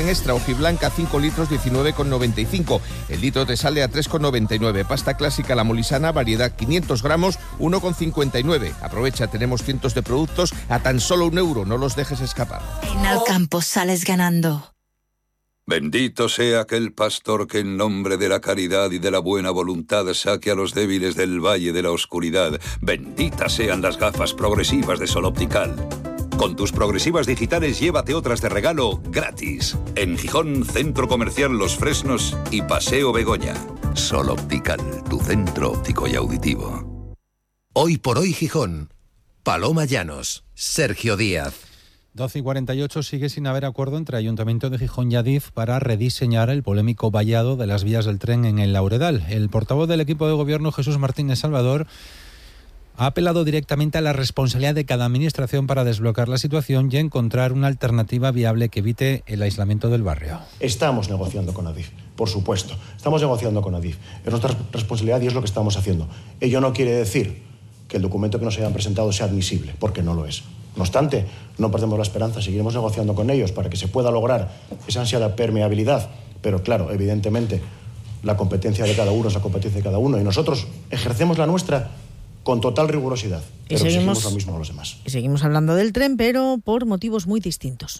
En extra hojiblanca 5 litros 19,95. El litro te sale a 3,99. Pasta clásica la molisana, variedad 500 gramos, 1,59. Aprovecha, tenemos cientos de productos a tan solo €1. No los dejes escapar. En Alcampo sales ganando. Bendito sea aquel pastor que en nombre de la caridad y de la buena voluntad saque a los débiles del valle de la oscuridad. Benditas sean las gafas progresivas de Sol Optical. Con tus progresivas digitales llévate otras de regalo gratis. En Gijón, Centro Comercial Los Fresnos y Paseo Begoña. Sol Optical, tu centro óptico y auditivo. Hoy por hoy Gijón. Paloma Llanos, Sergio Díaz. 12:48, sigue sin haber acuerdo entre Ayuntamiento de Gijón y Adif para rediseñar el polémico vallado de las vías del tren en el Lauredal. El portavoz del equipo de gobierno, Jesús Martínez Salvador, ha apelado directamente a la responsabilidad de cada administración para desbloquear la situación y encontrar una alternativa viable que evite el aislamiento del barrio. Estamos negociando con Adif, por supuesto. Estamos negociando con Adif. Es nuestra responsabilidad y es lo que estamos haciendo. Ello no quiere decir que el documento que nos hayan presentado sea admisible, porque no lo es. No obstante, no perdemos la esperanza, seguiremos negociando con ellos para que se pueda lograr esa ansiada permeabilidad. Pero claro, evidentemente, la competencia de cada uno es la competencia de cada uno y nosotros ejercemos la nuestra con total rigurosidad. Pero exigimos lo mismo a los demás. Y seguimos hablando del tren, pero por motivos muy distintos.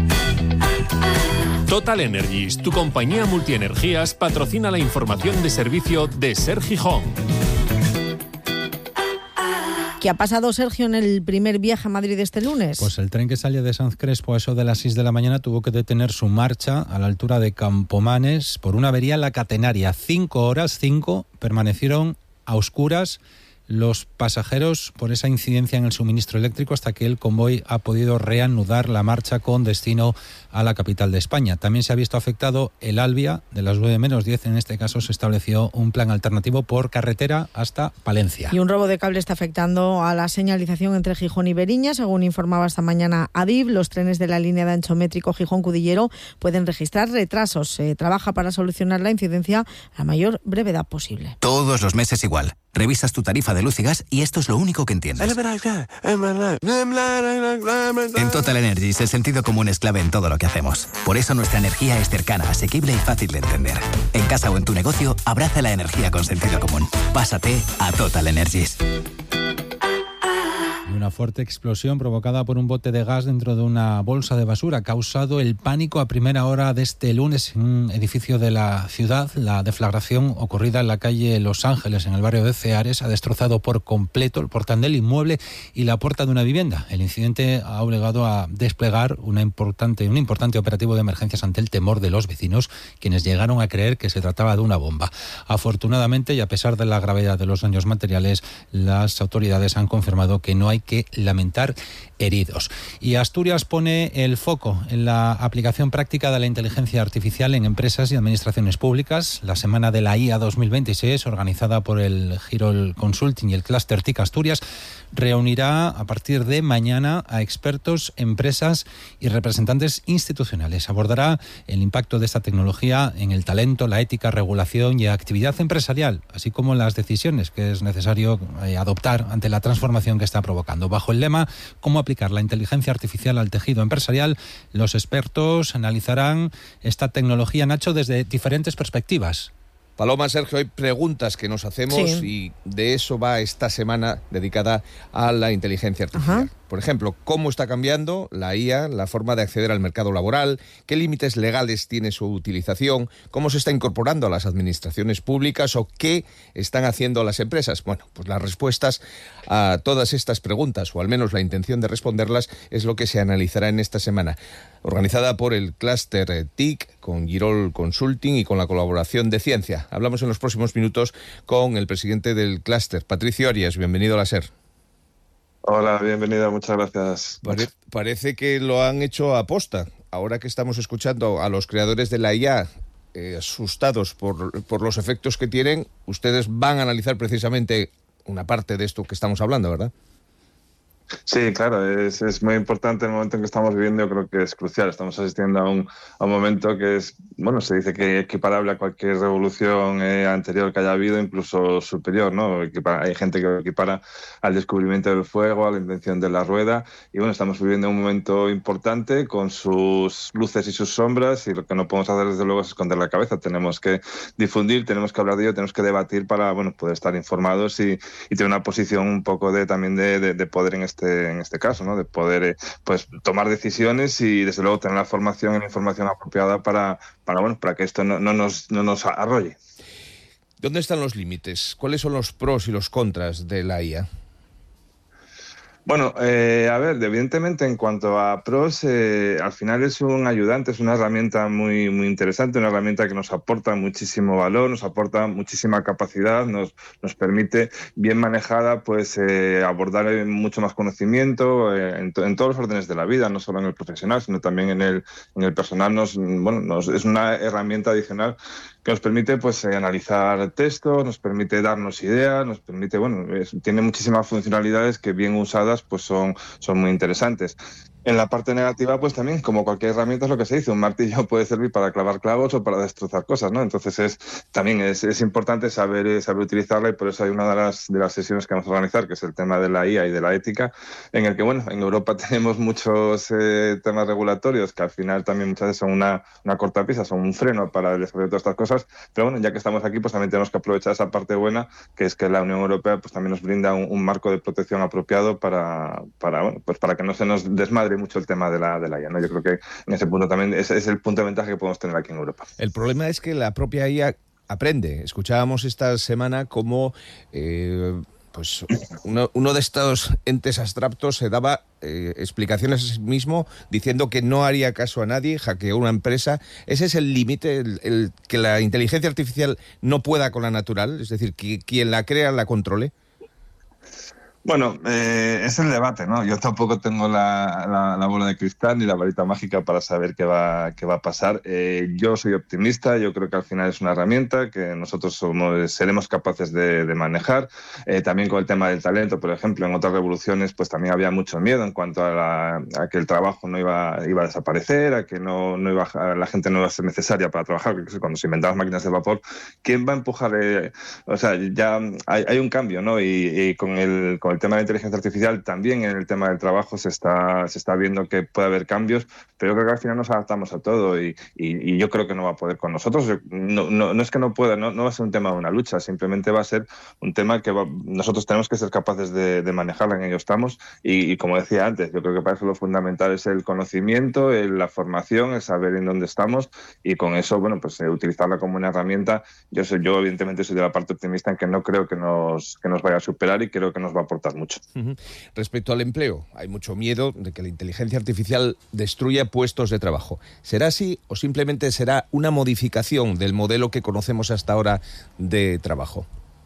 Total Energies, tu compañía multienergías, patrocina la información de servicio de Ser Gijón. ¿Qué ha pasado, Sergio, en el primer viaje a Madrid este lunes? Pues el tren que salía de Sanz Crespo a eso de las 6 de la mañana tuvo que detener su marcha a la altura de Campomanes por una avería en la catenaria. 5 horas permanecieron a oscuras los pasajeros por esa incidencia en el suministro eléctrico hasta que el convoy ha podido reanudar la marcha con destino a la capital de España. También se ha visto afectado el Albia. De las 9:10, en este caso, se estableció un plan alternativo por carretera hasta Palencia. Y un robo de cable está afectando a la señalización entre Gijón y Beriña. Según informaba esta mañana Adif, los trenes de la línea de ancho métrico Gijón-Cudillero pueden registrar retrasos. Se trabaja para solucionar la incidencia a la mayor brevedad posible. Todos los meses igual. Revisas tu tarifa de luz y gas y esto es lo único que entiendes. En Total Energies, el sentido común es clave en todo lo que hacemos. Por eso nuestra energía es cercana, asequible y fácil de entender. En casa o en tu negocio, abraza la energía con sentido común. Pásate a Total Energies. Una fuerte explosión provocada por un bote de gas dentro de una bolsa de basura ha causado el pánico a primera hora de este lunes en un edificio de la ciudad. La deflagración ocurrida en la calle Los Ángeles, en el barrio de Ceares, ha destrozado por completo el portal del inmueble y la puerta de una vivienda. El incidente ha obligado a desplegar un importante operativo de emergencias ante el temor de los vecinos, quienes llegaron a creer que se trataba de una bomba. Afortunadamente, y a pesar de la gravedad de los daños materiales, las autoridades han confirmado que no hay que lamentar heridos. Y Asturias pone el foco en la aplicación práctica de la inteligencia artificial en empresas y administraciones públicas. La Semana de la IA 2026, organizada por el Girol Consulting y el Cluster TIC Asturias, reunirá a partir de mañana a expertos, empresas y representantes institucionales. Abordará el impacto de esta tecnología en el talento, la ética, regulación y actividad empresarial, así como las decisiones que es necesario adoptar ante la transformación que está provocando. Bajo el lema "Cómo aplicar la inteligencia artificial al tejido empresarial", los expertos analizarán esta tecnología, Nacho, desde diferentes perspectivas. Paloma, Sergio, hay preguntas que nos hacemos y de eso va esta semana dedicada a la inteligencia artificial. Ajá. Por ejemplo, ¿cómo está cambiando la IA la forma de acceder al mercado laboral? ¿Qué límites legales tiene su utilización? ¿Cómo se está incorporando a las administraciones públicas o qué están haciendo las empresas? Bueno, pues las respuestas a todas estas preguntas, o al menos la intención de responderlas, es lo que se analizará en esta semana. Organizada por el Cluster TIC, con Girol Consulting y con la colaboración de Ciencia. Hablamos en los próximos minutos con el presidente del Cluster, Patricio Arias. Bienvenido a la SER. Hola, bienvenido, muchas gracias. Parece que lo han hecho a posta. Ahora que estamos escuchando a los creadores de la IA asustados por los efectos que tienen, ustedes van a analizar precisamente una parte de esto que estamos hablando, ¿verdad? Sí, claro, es muy importante el momento en que estamos viviendo. Yo creo que es crucial. Estamos asistiendo a un momento que es bueno, se dice que es equiparable a cualquier revolución anterior que haya habido, incluso superior, ¿no? Hay gente que lo equipara al descubrimiento del fuego, a la invención de la rueda, y bueno, estamos viviendo un momento importante con sus luces y sus sombras, y lo que no podemos hacer desde luego es esconder la cabeza. Tenemos que difundir, tenemos que hablar de ello, tenemos que debatir para, bueno, poder estar informados y tener una posición un poco también de poder en este caso, ¿no? De poder pues tomar decisiones y desde luego tener la formación y la información apropiada para que esto no nos arrolle. ¿Dónde están los límites? ¿Cuáles son los pros y los contras de la IA? Bueno, a ver, evidentemente en cuanto a pros, al final es un ayudante, es una herramienta muy, muy interesante, una herramienta que nos aporta muchísimo valor, nos aporta muchísima capacidad, nos permite, bien manejada, pues abordar mucho más conocimiento en todos los órdenes de la vida, no solo en el profesional, sino también en el personal. Es una herramienta adicional que nos permite pues analizar textos, nos permite darnos ideas, nos permite, tiene muchísimas funcionalidades que bien usadas pues son muy interesantes. En la parte negativa, pues también, como cualquier herramienta, es lo que se dice, un martillo puede servir para clavar clavos o para destrozar cosas, ¿no? Entonces también es importante saber utilizarla, y por eso hay una de las sesiones que vamos a organizar, que es el tema de la IA y de la ética, en el que, en Europa tenemos muchos temas regulatorios que al final también muchas veces son una cortapisa, son un freno para el desarrollo de todas estas cosas, pero ya que estamos aquí, pues también tenemos que aprovechar esa parte buena, que es que la Unión Europea pues también nos brinda un marco de protección apropiado para que no se nos desmadre mucho el tema de la IA, ¿no? Yo creo que en ese punto también es el punto de ventaja que podemos tener aquí en Europa. El problema es que la propia IA aprende. Escuchábamos esta semana cómo pues uno de estos entes abstractos se daba explicaciones a sí mismo diciendo que no haría caso a nadie, hackeó una empresa. ¿Ese es el límite, el que la inteligencia artificial no pueda con la natural? Es decir, que quien la crea la controle. Bueno, es el debate, ¿no? Yo tampoco tengo la bola de cristal ni la varita mágica para saber qué va a pasar. Yo soy optimista, yo creo que al final es una herramienta que nosotros seremos capaces de manejar. También con el tema del talento, por ejemplo, en otras revoluciones pues también había mucho miedo en cuanto a que el trabajo no iba a desaparecer, a que la gente no iba a ser necesaria para trabajar. Cuando se inventaron las máquinas de vapor, ¿quién va a empujar? Ya hay un cambio, ¿no? Y con el tema de la inteligencia artificial, también en el tema del trabajo se está viendo que puede haber cambios, pero creo que al final nos adaptamos a todo y yo creo que no va a poder con nosotros. No es que no pueda, no va a ser un tema de una lucha, simplemente va a ser un tema que nosotros tenemos que ser capaces de manejarla, en ello estamos, y como decía antes, yo creo que para eso lo fundamental es el conocimiento, la formación, el saber en dónde estamos, y con eso, pues utilizarla como una herramienta. Yo evidentemente soy de la parte optimista en que no creo que nos vaya a superar, y creo que nos va a aportar mucho. Respecto al empleo, hay mucho miedo de que la inteligencia artificial destruya puestos de trabajo. ¿Será así o simplemente será una modificación del modelo que conocemos hasta ahora de trabajo?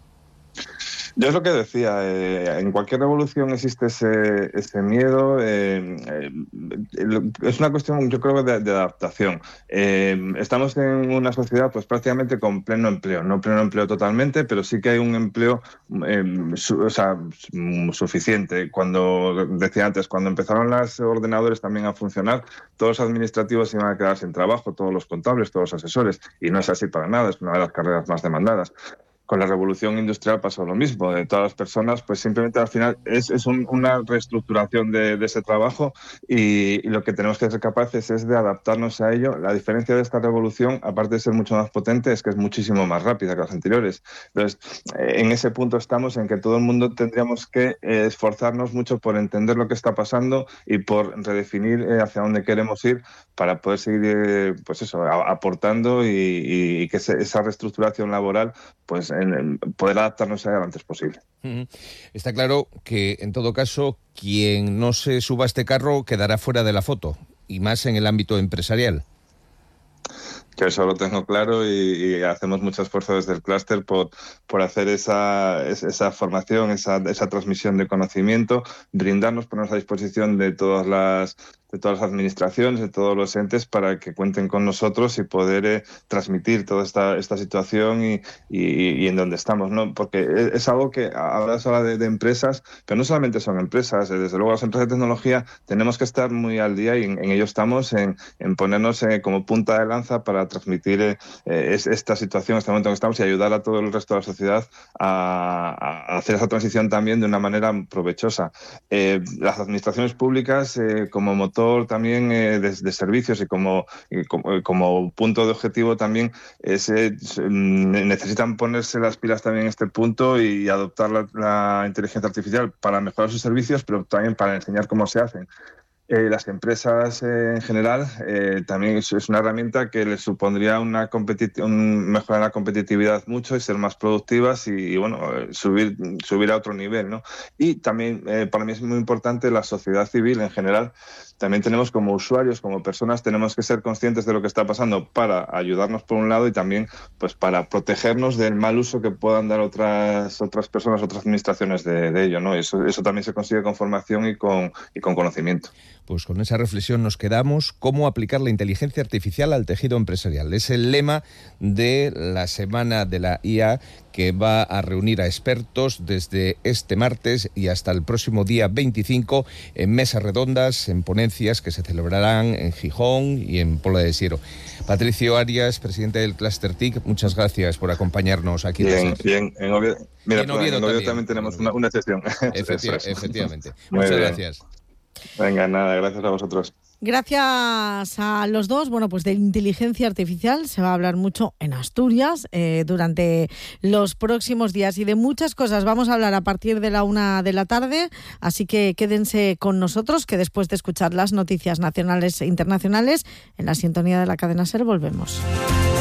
Yo es lo que decía, en cualquier revolución existe ese miedo, es una cuestión, yo creo, de adaptación. Estamos en una sociedad pues prácticamente con pleno empleo, no pleno empleo totalmente, pero sí que hay un empleo suficiente. Cuando decía antes, cuando empezaron los ordenadores también a funcionar, todos los administrativos iban a quedar sin trabajo, todos los contables, todos los asesores, y no es así para nada, es una de las carreras más demandadas. Con la revolución industrial pasó lo mismo. De todas las personas, pues simplemente al final es una reestructuración de ese trabajo, y lo que tenemos que ser capaces es de adaptarnos a ello. La diferencia de esta revolución, aparte de ser mucho más potente, es que es muchísimo más rápida que las anteriores. Entonces, en ese punto estamos, en que todo el mundo tendríamos que esforzarnos mucho por entender lo que está pasando y por redefinir hacia dónde queremos ir para poder seguir aportando y que esa reestructuración laboral pues poder adaptarnos a ella lo antes posible. Está claro que, en todo caso, quien no se suba a este carro quedará fuera de la foto, y más en el ámbito empresarial. Que eso lo tengo claro, y hacemos mucho esfuerzo desde el clúster por hacer esa formación, esa transmisión de conocimiento, ponernos a disposición de todas las de todas las administraciones, de todos los entes, para que cuenten con nosotros y poder transmitir toda esta situación y en donde estamos, ¿no? Porque es algo que ahora se habla de empresas, pero no solamente son empresas, desde luego las empresas de tecnología tenemos que estar muy al día y en ello estamos, en ponernos como punta de lanza para transmitir esta situación, este momento en que estamos y ayudar a todo el resto de la sociedad a hacer esa transición también de una manera provechosa. Las administraciones públicas como motor también de servicios y como punto de objetivo también necesitan ponerse las pilas también en este punto y adoptar la inteligencia artificial para mejorar sus servicios, pero también para enseñar cómo se hacen. Las empresas en general también es una herramienta que les supondría mejorar la competitividad mucho y ser más productivas y bueno, subir a otro nivel, ¿no? Y también para mí es muy importante la sociedad civil en general. También tenemos como usuarios, como personas, tenemos que ser conscientes de lo que está pasando para ayudarnos por un lado y también pues para protegernos del mal uso que puedan dar otras personas, otras administraciones de ello, ¿no? Eso también se consigue con formación y con conocimiento. Pues con esa reflexión nos quedamos. ¿Cómo aplicar la inteligencia artificial al tejido empresarial? Es el lema de la Semana de la IA, que va a reunir a expertos desde este martes y hasta el próximo día 25 en mesas redondas, en ponencias que se celebrarán en Gijón y en Pola de Siero. Patricio Arias, presidente del Cluster TIC, muchas gracias por acompañarnos aquí. Bien. En Oviedo también tenemos una sesión. Efectivamente. Muchas gracias. Venga, nada, gracias a vosotros. Gracias a los dos. Bueno, pues de inteligencia artificial se va a hablar mucho en Asturias durante los próximos días y de muchas cosas vamos a hablar a partir de la 1 de la tarde, así que quédense con nosotros, que después de escuchar las noticias nacionales e internacionales en la sintonía de la cadena SER volvemos.